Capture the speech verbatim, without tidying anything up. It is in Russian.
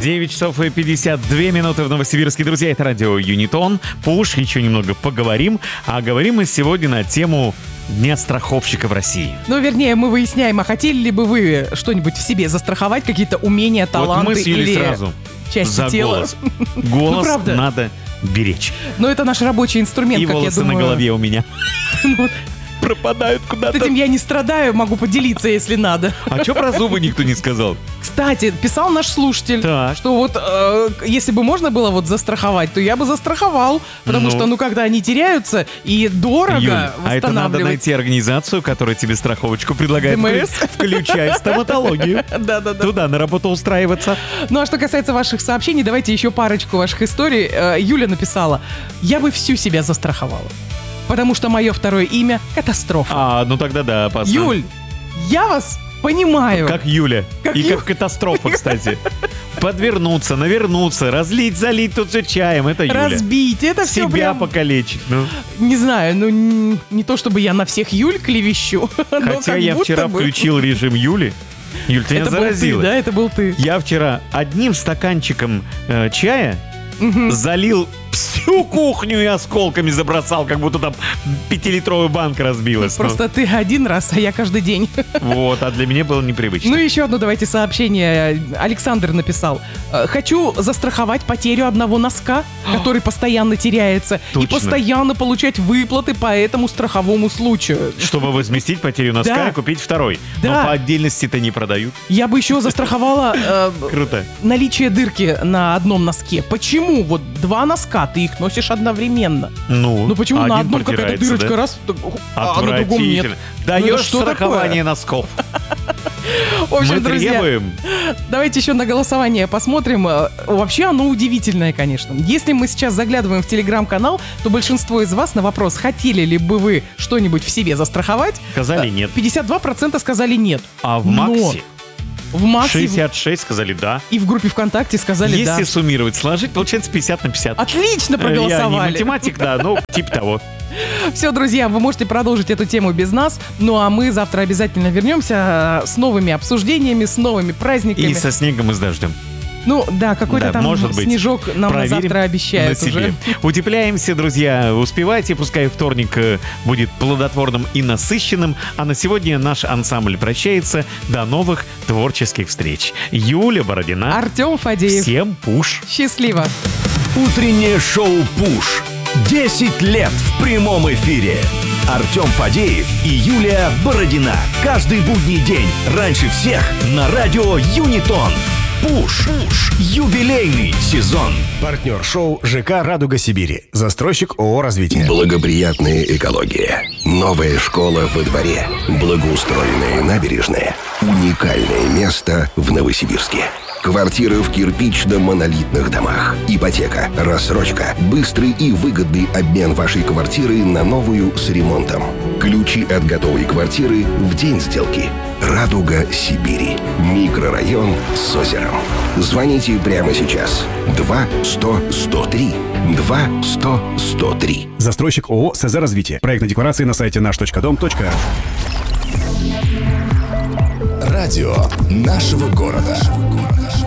девять часов и пятьдесят две минуты в Новосибирске. Друзья, это радио Юнитон. Пуш, еще немного поговорим. А говорим мы сегодня на тему Дня страховщика в России. Ну, вернее, мы выясняем, а хотели ли бы вы что-нибудь в себе застраховать, какие-то умения, таланты вот мы с Юлей или сразу части за тела? голос. Голос ну, надо беречь. Но это наш рабочий инструмент, и как волосы я думаю. на голове у меня пропадают куда-то. Этим я не страдаю, могу поделиться, если надо. А что про зубы никто не сказал? Кстати, писал наш слушатель, так. что вот э, если бы можно было вот застраховать, то я бы застраховал, потому ну. что, ну, когда они теряются и дорого Юль, восстанавливать. А это надо найти организацию, которая тебе страховочку предлагает. ДМС? Включай стоматологию. Да-да-да. Туда на работу устраиваться. Ну, а что касается ваших сообщений, давайте еще парочку ваших историй. Э, Юля написала: я бы всю себя застраховала, потому что мое второе имя — катастрофа. А, ну тогда да, опасно. Юль, я вас понимаю. Как Юля. Как И Ю... как катастрофа, кстати. Подвернуться, навернуться, разлить, залить тут же чаем. Это Юля. Разбить, это все Себя прям... покалечить. Ну. Не знаю, ну не, не то чтобы я на всех Юль клевещу. Хотя я вчера бы... включил режим Юли. Юль, ты меня заразила. Был ты, да, это был ты. Я вчера одним стаканчиком э, чая угу. залил всю кухню и осколками забросал, как будто там пятилитровая банка разбилась. Просто ну. ты один раз, а я каждый день. Вот, а для меня было непривычно. Ну еще одно давайте сообщение. Александр написал: хочу застраховать потерю одного носка, который постоянно теряется, Точно. и постоянно получать выплаты по этому страховому случаю. Чтобы возместить потерю носка да. и купить второй. Да. Но по отдельности-то не продают. Я бы еще застраховала э, Круто. наличие дырки на одном носке. Почему вот два носка, ты их носишь одновременно? Ну, ну почему на одном какая-то дырочка да? раз, а на другом нет? Даешь ну, что страхование такое? Носков. В общем, Мы друзья, требуем. Давайте еще на голосование посмотрим. Вообще оно удивительное, конечно. Если мы сейчас заглядываем в телеграм-канал, то большинство из вас на вопрос, хотели ли бы вы что-нибудь в себе застраховать, сказали нет. пятьдесят два процента сказали нет. А в Максе? Но в Максе шестьдесят шесть сказали да. И в группе ВКонтакте сказали Если да. Если суммировать, сложить, получается пятьдесят на пятьдесят. Отлично проголосовали. Я не математик, да, ну типа того. Все, друзья, вы можете продолжить эту тему без нас. Ну а мы завтра обязательно вернемся с новыми обсуждениями, с новыми праздниками. И со снегом и с дождем. Ну да, какой-то да, там может снежок быть. Нам Проверим завтра обещают уже. Утепляемся, друзья, успевайте, пускай вторник будет плодотворным и насыщенным. А на сегодня наш ансамбль прощается. До новых творческих встреч. Юля Бородина, Артем Фадеев. Всем пуш. Счастливо. Утреннее шоу «Пуш». десять лет в прямом эфире. Артем Фадеев и Юлия Бородина. Каждый будний день раньше всех на радио Юнитон. Пуш. Пуш. Юбилейный сезон. Партнер шоу ЖК «Радуга Сибири». Застройщик ООО «Развитие». Благоприятная экология. Новая школа во дворе. Благоустроенные набережные. Уникальное место в Новосибирске. Квартиры в кирпично-монолитных домах. Ипотека, рассрочка, быстрый и выгодный обмен вашей квартиры на новую с ремонтом. Ключи от готовой квартиры в день сделки. «Радуга Сибири». Микрорайон с озером. Звоните прямо сейчас. два сто сто три. два сто сто три. Застройщик ООО «СЗ Развитие». Проектные декларации на сайте наш точка дом точка ру. Радио нашего города.